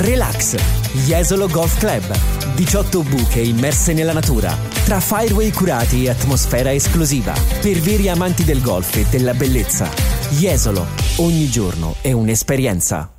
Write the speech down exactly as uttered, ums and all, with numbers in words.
Relax, Jesolo Golf Club. diciotto buche immerse nella natura, tra fireway curati e atmosfera esclusiva, per veri amanti del golf e della bellezza. Jesolo, ogni giorno è un'esperienza.